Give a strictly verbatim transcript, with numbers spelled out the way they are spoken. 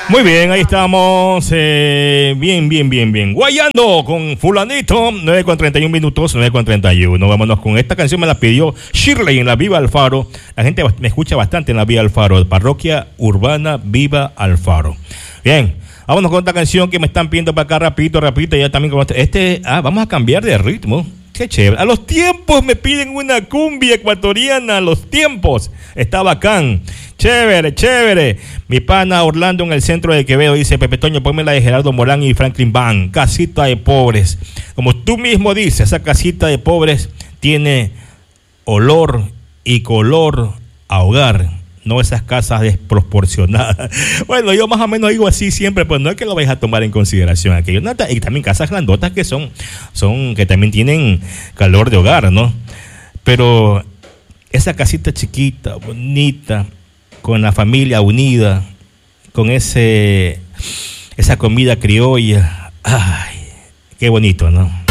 Muy bien, ahí estamos. Eh, bien, bien, bien, bien. Guayando con fulanito. nueve con treinta y un minutos, nueve con treinta y uno. Vámonos con esta canción, me la pidió Shirley en la Viva Alfaro. La gente me escucha bastante en la Viva Alfaro. Parroquia Urbana Viva Alfaro. Bien, vámonos con esta canción que me están pidiendo para acá rapidito, rapidito. Ya también con este, este. Ah, vamos a cambiar de ritmo. Qué chévere. A los tiempos me piden una cumbia ecuatoriana. A los tiempos. Está bacán. Chévere, chévere. Mi pana Orlando en el centro de Quevedo dice: Pepe Toño, ponme la de Gerardo Morán y Franklin Van. Casita de pobres. Como tú mismo dices, esa casita de pobres tiene olor y color a hogar. No esas casas desproporcionadas. Bueno, yo más o menos digo así siempre, pues no es que lo vais a tomar en consideración aquello. Y también casas grandotas que son, son, que también tienen calor de hogar, ¿no? Pero esa casita chiquita, bonita, con la familia unida, con ese, esa comida criolla, ay, qué bonito, ¿no?